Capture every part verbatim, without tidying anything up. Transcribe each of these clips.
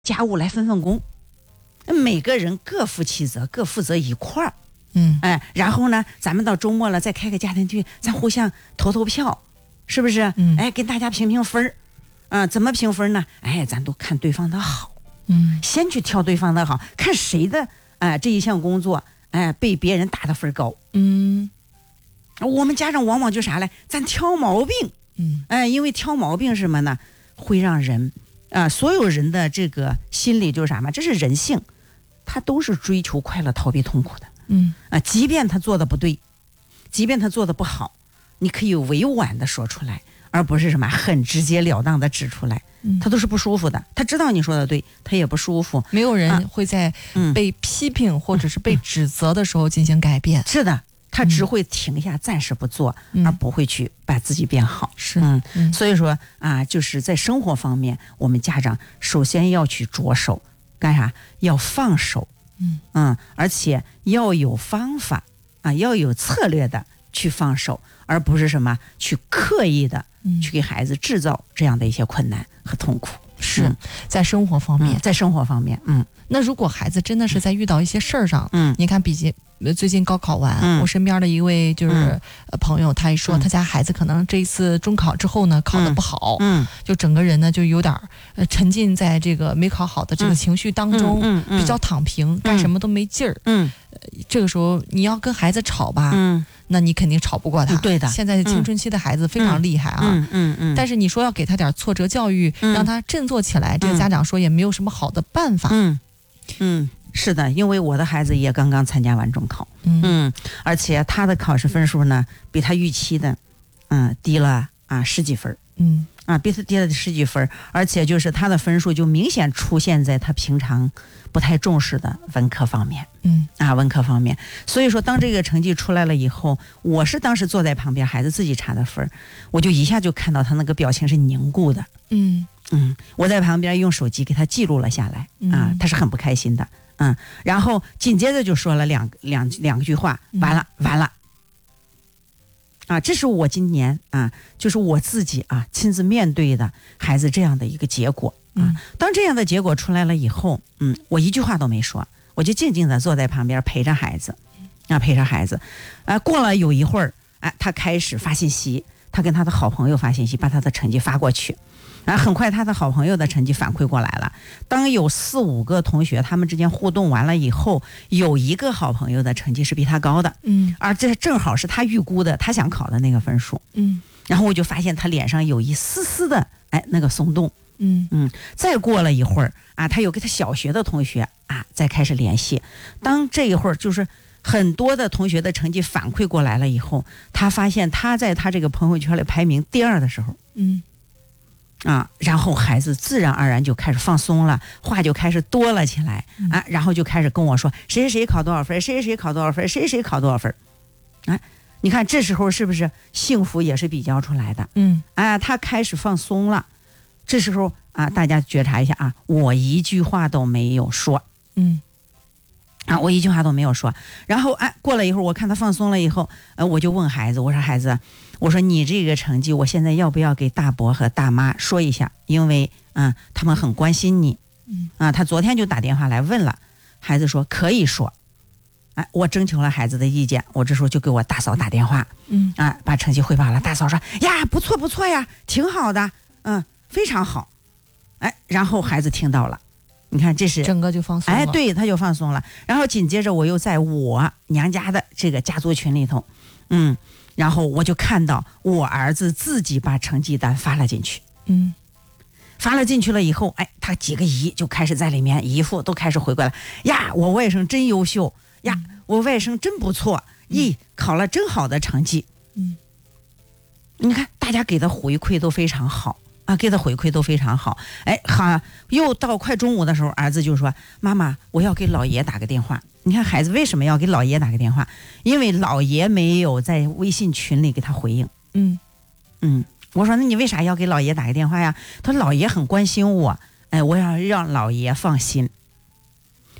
家务来分分工，每个人各负其责，各负责一块儿。 嗯， 哎，然后呢，咱们到周末了再开个家庭剧，咱互相投投票，是不是？ 嗯， 哎，跟大家评评分儿，啊、怎么评分呢？哎，咱都看对方的好， 嗯， 先去挑对方的好，看谁的哎、这一项工作哎被别人打的分高。 嗯， 我们家长往往就啥嘞？咱挑毛病， 嗯， 哎，因为挑毛病是什么呢？会让人啊、所有人的这个心理就是啥嘛？这是人性，他都是追求快乐，逃避痛苦的。 嗯， 啊，即便他做的不对，即便他做的不好，你可以委婉的说出来，而不是什么很直截了当的指出来。 嗯， 他都是不舒服的，他知道你说的对，他也不舒服。 没有人会在被批评或者是被指责的时候进行改变。 是的，他只会停下，暂时不做， 嗯、 而不会去把自己变好。 是， 嗯， 嗯所以说啊，就是在生活方面，我们家长首先要去着手干啥？要放手。 嗯嗯，而且要有方法啊，要有策略的去放手，而不是什么去刻意的去给孩子制造这样的一些困难和痛苦。 是、 嗯、 在生活方面、 嗯，在生活方面，嗯， 那如果孩子真的是在遇到一些事儿上， 嗯， 你看，比起最近高考完、 嗯， 我身边的一位就是、 嗯呃、朋友，他一说、嗯、他家孩子可能这一次中考之后呢，考得不好， 嗯， 就整个人呢就有点呃沉浸在这个没考好的这个情绪当中， 嗯嗯嗯、 比较躺平，干什么都没劲儿， 嗯、 呃，这个时候你要跟孩子吵吧， 嗯。 那你肯定吵不过他， 对的。 现在青春期的孩子非常厉害啊， 嗯嗯嗯。 但是你说要给他点挫折教育， 嗯、 让他振作起来，这个家长说也没有什么好的办法。 嗯嗯，是的，因为我的孩子也刚刚参加完中考， 嗯， 嗯而且他的考试分数呢比他预期的，嗯，低了啊十几分， 嗯。 啊，比他低了十几分，而且就是他的分数就明显出现在他平常不太重视的文科方面， 嗯啊，文科方面。所以说，当这个成绩出来了以后，我是当时坐在旁边，孩子自己查的分，我就一下就看到他那个表情是凝固的， 嗯嗯，我在旁边用手机给他记录了下来，啊，他是很不开心的，嗯，然后紧接着就说了两两两句话，完了完了。啊，这是我今年啊，就是我自己啊亲自面对的孩子这样的一个结果啊。当这样的结果出来了以后，嗯，我一句话都没说，我就静静的坐在旁边陪着孩子，啊，陪着孩子，啊，过了有一会儿，哎，他开始发信息，他跟他的好朋友发信息，把他的成绩发过去。啊，很快他的好朋友的成绩反馈过来了。当有四五个同学他们之间互动完了以后，有一个好朋友的成绩是比他高的， 嗯， 而这正好是他预估的，他想考的那个分数， 嗯， 然后我就发现他脸上有一丝丝的哎那个松动， 嗯嗯，再过了一会儿啊，他有跟他小学的同学啊再开始联系。当这一会儿就是很多的同学的成绩反馈过来了以后，他发现他在他这个朋友圈里排名第二的时候， 嗯。 啊，然后孩子自然而然就开始放松了，话就开始多了起来啊，然后就开始跟我说谁谁谁考多少分，谁谁谁考多少分，谁谁考多少分，啊，你看这时候是不是幸福也是比较出来的？ 嗯， 啊，他开始放松了，这时候啊，大家觉察一下啊，我一句话都没有说， 嗯， 啊，我一句话都没有说，然后哎，过了一会儿，我看他放松了以后，呃，我就问孩子，我说孩子。我说你这个成绩，我现在要不要给大伯和大妈说一下？因为嗯，他们很关心你。 嗯啊，他昨天就打电话来问了，孩子说可以说。哎，我征求了孩子的意见，我这时候就给我大嫂打电话， 嗯啊，把成绩汇报了。大嫂说呀，不错不错呀，挺好的，嗯，非常好。哎，然后孩子听到了，你看这是整个就放松了。 哎，对，他就放松了。然后紧接着我又在我娘家的这个家族群里头，嗯。然后我就看到我儿子自己把成绩单发了进去， 嗯， 发了进去了以后，哎，他几个姨就开始在里面，姨父都开始回过来呀，我外甥真优秀呀，我外甥真不错，咦，考了真好的成绩， 嗯， 你看大家给的回馈都非常好啊，给的回馈都非常好，哎，好，又到快中午的时候，儿子就说妈妈，我要给老爷打个电话。你看孩子为什么要给老爷打个电话？因为老爷没有在微信群里给他回应。 嗯嗯，我说那你为啥要给老爷打个电话呀？他说老爷很关心我，哎，我要让老爷放心。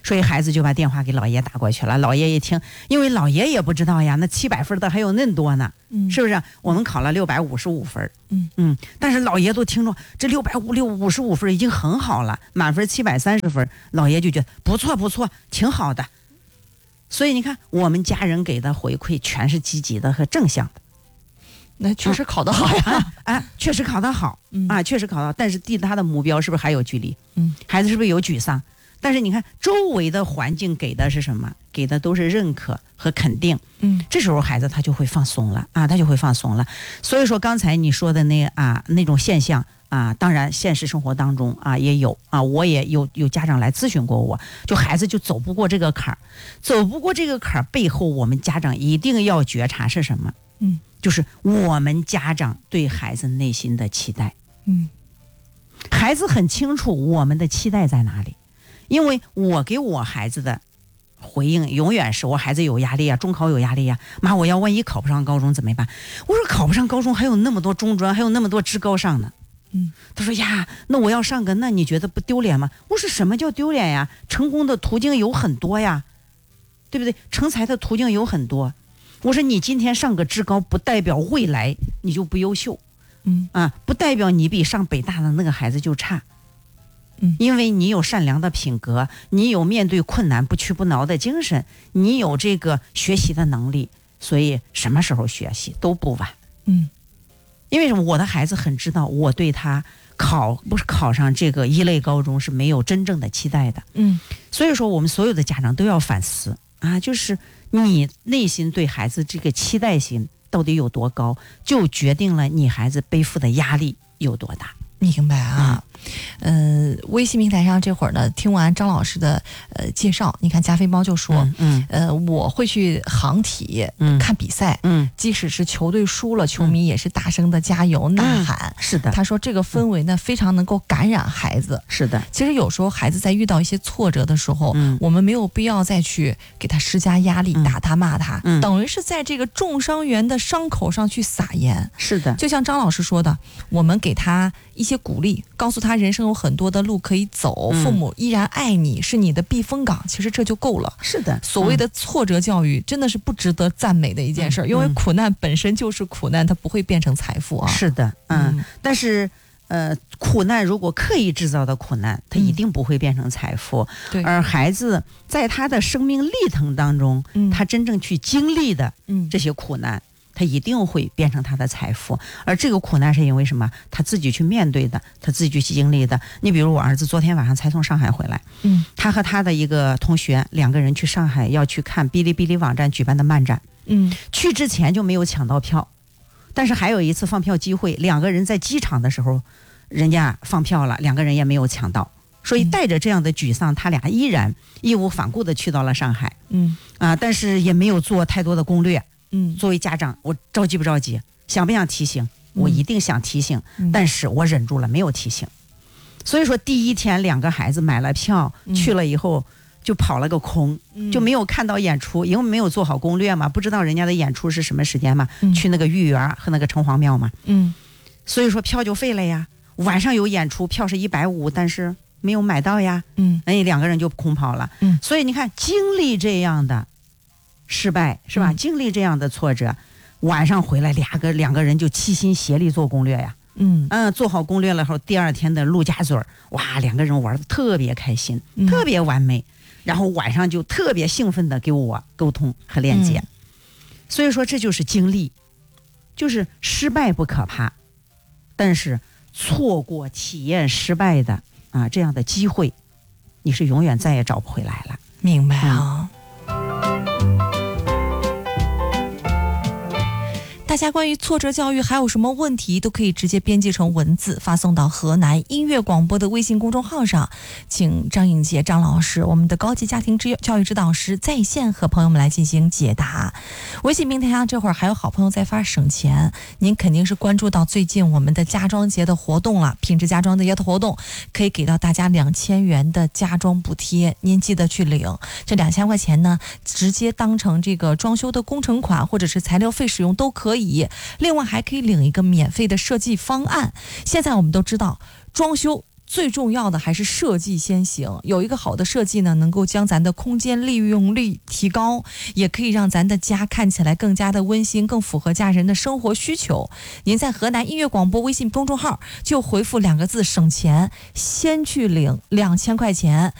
所以孩子就把电话给老爷打过去了。老爷一听，因为老爷也不知道呀，那七百分的还有那么多呢，嗯，是不是？我们考了六百五十五分，嗯嗯，但是老爷都听着这六百五六五十五分已经很好了，满分七百三十分，老爷就觉得不错不错，挺好的。所以你看，我们家人给的回馈全是积极的和正向的。 那确实考得好呀， 啊，啊确实考得好，嗯、啊，确实考得好，但是离他的目标是不是还有距离？嗯，孩子是不是有沮丧？但是你看周围的环境给的是什么？给的都是认可和肯定。嗯，这时候孩子他就会放松了啊，他就会放松了。所以说刚才你说的那啊那种现象啊，当然现实生活当中啊也有啊，我也有有家长来咨询过我，就孩子就走不过这个坎儿，走不过这个坎儿背后，我们家长一定要觉察是什么？嗯。就是我们家长对孩子内心的期待，嗯，孩子很清楚我们的期待在哪里，因为我给我孩子的回应永远是我孩子有压力啊，中考有压力啊，妈，我要万一考不上高中怎么办？我说考不上高中还有那么多中专，还有那么多职高上呢，嗯，他说呀，那我要上个，那你觉得不丢脸吗？我说什么叫丢脸呀？成功的途径有很多呀，对不对？成才的途径有很多。我说你今天上个职高不代表未来你就不优秀，嗯啊，不代表你比上北大的那个孩子就差，嗯，因为你有善良的品格，你有面对困难不屈不挠的精神，你有这个学习的能力，所以什么时候学习都不晚，嗯，因为什么？我的孩子很知道我对他考不是考上这个一类高中是没有真正的期待的，嗯，所以说我们所有的家长都要反思啊，就是你内心对孩子这个期待心到底有多高，就决定了你孩子背负的压力有多大。 明白啊，嗯、呃，微信平台上这会儿呢，听完张老师的呃介绍，你看加菲猫就说，嗯，嗯呃，我会去航体、嗯、看比赛，嗯，即使是球队输了，球迷也是大声的加油呐喊， 嗯、是的。 他说这个氛围呢，非常能够感染孩子。 是的， 其实有时候孩子在遇到一些挫折的时候，嗯、我们没有必要再去给他施加压力，嗯、打他骂他，嗯、等于是在这个重伤员的伤口上去撒盐。 是的， 就像张老师说的，我们给他一些鼓励，告诉他人生有很多的路可以走，嗯、父母依然爱你，是你的避风港，其实这就够了。 是的， 所谓的挫折教育真的是不值得赞美的一件事，嗯、因为苦难本身就是苦难，它不会变成财富啊。 是的，嗯，嗯但是呃，苦难如果刻意制造的苦难，它一定不会变成财富。嗯、而孩子在他的生命历程当中，嗯、他真正去经历的这些苦难。他一定会变成他的财富，而这个苦难是因为什么？他自己去面对的，他自己去经历的。你比如我儿子昨天晚上才从上海回来，嗯，他和他的一个同学两个人去上海要去看哔哩哔哩网站举办的漫展，嗯，去之前就没有抢到票，但是还有一次放票机会，两个人在机场的时候，人家放票了，两个人也没有抢到，所以带着这样的沮丧，他俩依然义无反顾的去到了上海，嗯啊，但是也没有做太多的攻略。嗯，作为家长，我着急不着急？想不想提醒？我一定想提醒，嗯、但是我忍住了，没有提醒。所以说，第一天两个孩子买了票、嗯、去了以后，就跑了个空，嗯、就没有看到演出，因为没有做好攻略嘛，不知道人家的演出是什么时间嘛，嗯、去那个豫园和那个城隍庙嘛，嗯，所以说票就废了呀。晚上有演出，票是一百五，但是没有买到呀，嗯，哎，两个人就空跑了，嗯，所以你看，经历这样的。失败是吧？经历这样的挫折，晚上回来两个两个人就齐心协力做攻略呀。嗯嗯，做好攻略了后，第二天的陆家嘴儿，哇，两个人玩的特别开心，嗯、特别完美。然后晚上就特别兴奋的给我沟通和链接。嗯、所以说这就是经历，就是失败不可怕，但是错过体验失败的啊这样的机会，你是永远再也找不回来了。 明白啊。嗯大家关于挫折教育还有什么问题，都可以直接编辑成文字发送到河南音乐广播的微信公众号上，请张颖杰张老师，我们的高级家庭教育指导师在线和朋友们来进行解答。微信平台上这会儿还有好朋友在发省钱，您肯定是关注到最近我们的家装节的活动了，品质家装的节的活动可以给到大家两千元的家装补贴，您记得去领。这两千块钱呢，直接当成这个装修的工程款或者是材料费使用都可以。另外还可以领一个免费的设计方案。现在我们都知道，装修最重要的还是设计先行。有一个好的设计呢，能够将咱的空间利用率提高，也可以让咱的家看起来更加的温馨，更符合家人的生活需求。您在河南音乐广播微信公众号就回复两个字省钱，先去领两千块钱，